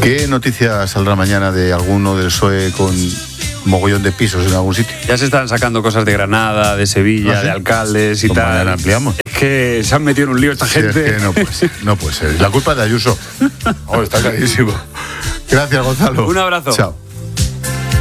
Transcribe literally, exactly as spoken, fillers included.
¿Qué noticia saldrá mañana de alguno del P S O E con mogollón de pisos en algún sitio? Ya se están sacando cosas de Granada, de Sevilla, ¿Ah, sí? de alcaldes y pues tal. Mañana ampliamos. Es que se han metido en un lío esta sí, gente. Es que no puede ser, no puede ser. La culpa es de Ayuso. Oh, está clarísimo. Gracias, Gonzalo. Un abrazo. Chao.